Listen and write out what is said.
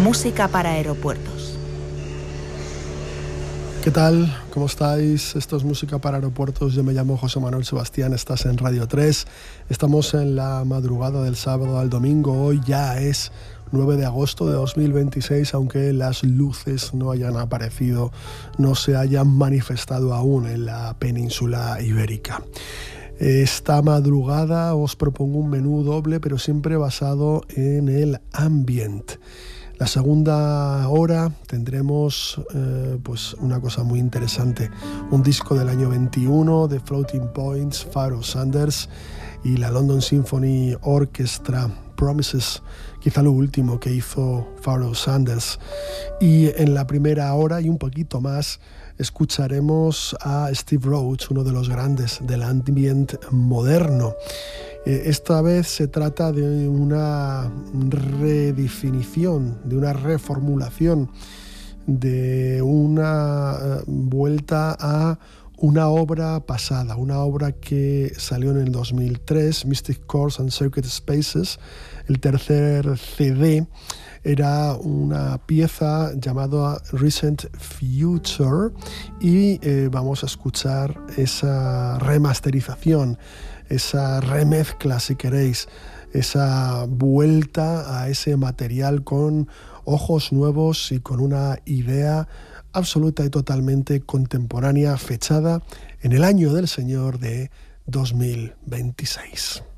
Música para aeropuertos. ¿Qué tal? ¿Cómo estáis? Esto es Música para Aeropuertos. Yo me llamo José Manuel Sebastián, estás en Radio 3. Estamos en la madrugada del sábado al domingo. Hoy ya es 9 de agosto de 2026, aunque las luces no hayan aparecido, no se hayan manifestado aún en la península ibérica. Esta madrugada os propongo un menú doble, pero siempre basado en el ambient. La segunda hora tendremos pues una cosa muy interesante, un disco del año 21 de Floating Points, Pharoah Sanders y la London Symphony Orchestra, Promises, quizá lo último que hizo Pharoah Sanders. Y en la primera hora y un poquito más escucharemos a Steve Roach, uno de los grandes del ambient moderno. Esta vez se trata de una redefinición, de una reformulación, de una vuelta a una obra pasada, una obra que salió en el 2003, Mystic Chords and Circuit Spaces. El tercer CD era una pieza llamada Recent Future y vamos a escuchar esa remasterización, esa remezcla, si queréis, esa vuelta a ese material con ojos nuevos y con una idea absoluta y totalmente contemporánea, fechada en el año del Señor de 2026.